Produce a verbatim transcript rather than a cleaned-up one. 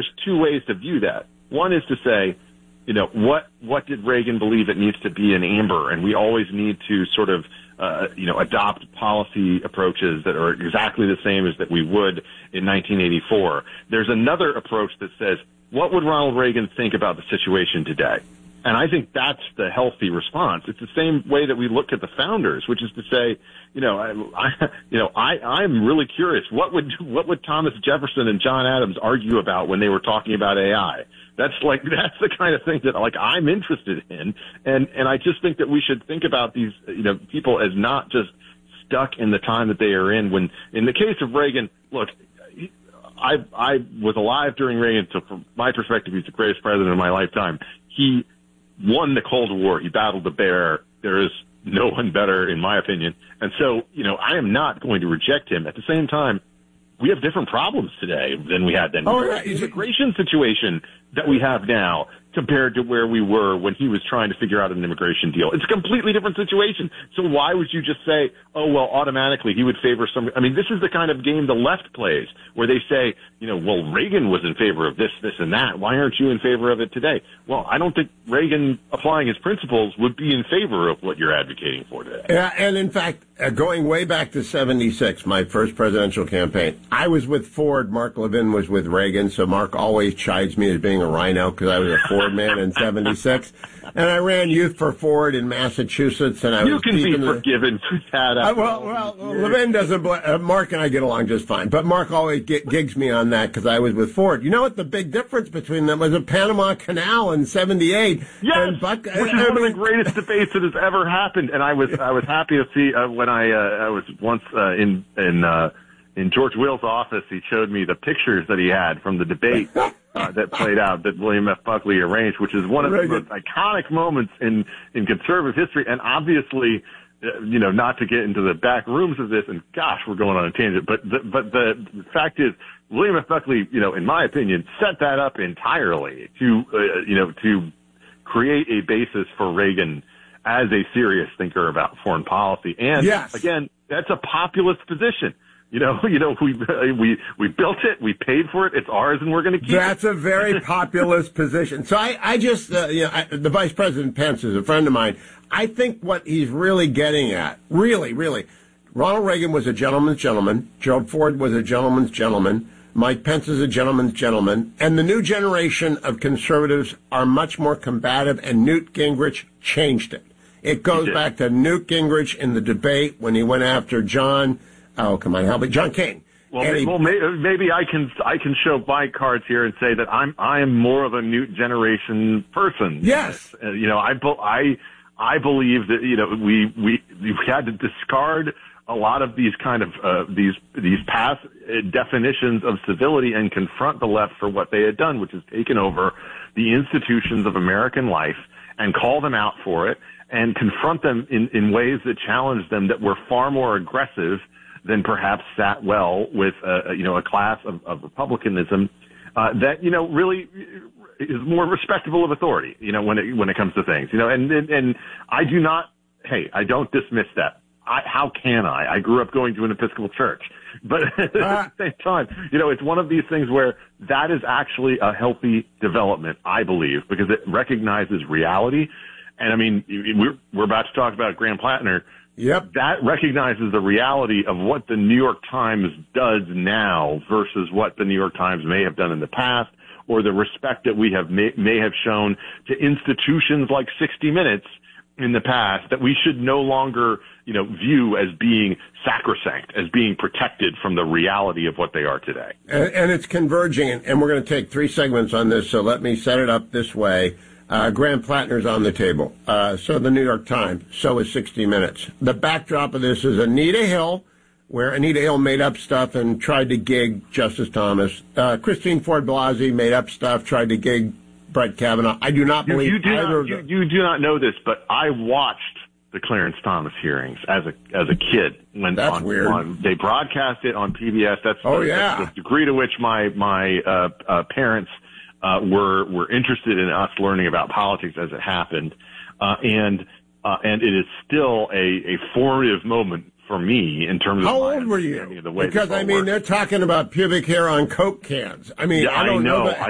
there's two ways to view that. One is to say, you know, what what did Reagan believe it needs to be in amber, and we always need to sort of, uh, you know, adopt policy approaches that are exactly the same as that we would in nineteen eighty-four. There's another approach that says, what would Ronald Reagan think about the situation today? And I think that's the healthy response. It's the same way that we look at the founders, which is to say, you know, I, I you know, I, I'm really curious. What would what would Thomas Jefferson and John Adams argue about when they were talking about A I? That's like that's the kind of thing that like I'm interested in, and and I just think that we should think about these, you know, people as not just stuck in the time that they are in. When in the case of Reagan, look. I, I was alive during Reagan, so from my perspective, he's the greatest president of my lifetime. He won the Cold War. He battled the bear. There is no one better, in my opinion. And so, you know, I am not going to reject him. At the same time, we have different problems today than we had then. Oh, yeah. The immigration situation that we have now compared to where we were when he was trying to figure out an immigration deal. It's a completely different situation. So why would you just say, oh, well, automatically he would favor some? I mean, this is the kind of game the left plays where they say, you know, well, Reagan was in favor of this, this, and that. Why aren't you in favor of it today? Well, I don't think Reagan applying his principles would be in favor of what you're advocating for today. Yeah, and in fact, uh, going way back to seventy-six, my first presidential campaign, I was with Ford. Mark Levin was with Reagan, so Mark always chides me as being a rhino because I was a Ford man in seventy-six. And I ran Youth for Ford in Massachusetts, and I you was can be the, forgiven for that. Uh, well, well, Levin doesn't. Uh, Mark and I get along just fine, but Mark always get, gigs me on that because I was with Ford. You know what the big difference between them was? The Panama Canal in seventy-eight. Yes, and Buck, which is I one mean, of the greatest debates that has ever happened. And I was I was happy to see uh, when I uh, I was once uh, in in uh, in George Will's office. He showed me the pictures that he had from the debate. Uh, that played out that William F. Buckley arranged, which is one of the most iconic moments in, in conservative history. And obviously, uh, you know, not to get into the back rooms of this, and gosh, we're going on a tangent, but the, but the fact is, William F. Buckley, you know, in my opinion, set that up entirely to, uh, you know, to create a basis for Reagan as a serious thinker about foreign policy. And yes. Again, that's a populist position. You know, you know, we we we built it, we paid for it, it's ours, and we're going to keep That's it. That's a very populist position. So I, I just, uh, you know, I, the Vice President Pence is a friend of mine. I think what he's really getting at, really, really, Ronald Reagan was a gentleman's gentleman. Gerald Ford was a gentleman's gentleman. Mike Pence is a gentleman's gentleman. And the new generation of conservatives are much more combative, and Newt Gingrich changed it. It goes back to Newt Gingrich in the debate when he went after John. Oh, come on, help me, John King. Well, maybe, he, well, maybe I can I can show my cards here and say that I'm I am more of a Newt generation person. Yes, uh, you know, I I I believe that you know we we we had to discard a lot of these kind of uh, these these past definitions of civility and confront the left for what they had done, which is taken over the institutions of American life and call them out for it and confront them in in ways that challenge them, that were far more aggressive than perhaps sat well with, uh, you know, a class of, of republicanism uh, that, you know, really is more respectable of authority, you know, when it when it comes to things, you know, and and, and I do not, hey, I don't dismiss that. I, how can I? I grew up going to an Episcopal church, but at the same time, you know, it's one of these things where that is actually a healthy development, I believe, because it recognizes reality. And I mean, we're we're about to talk about Graham Plattner. Yep. That recognizes the reality of what the New York Times does now versus what the New York Times may have done in the past, or the respect that we have may, may have shown to institutions like sixty minutes in the past that we should no longer, you know, view as being sacrosanct, as being protected from the reality of what they are today. And, and it's converging, and we're going to take three segments on this, so let me set it up this way. Uh, Graham Plattner's on the table. Uh, so the New York Times. So is sixty minutes. The backdrop of this is Anita Hill, where Anita Hill made up stuff and tried to gig Justice Thomas. Uh, Christine Ford Blasey made up stuff, tried to gig Brett Kavanaugh. I do not believe you, you do either not, of you, them. you do not know this, but I watched the Clarence Thomas hearings as a as a kid. When That's on, weird. On, they broadcast it on P B S. That's, oh, the, yeah. that's the degree to which my, my uh, uh, parents Uh, were were interested in us learning about politics as it happened, uh, and uh, and it is still a, a formative moment for me in terms of how my old were understanding you? of the way Because this all I mean, works. they're talking about pubic hair on Coke cans. I mean, Yeah, I don't I know. know that.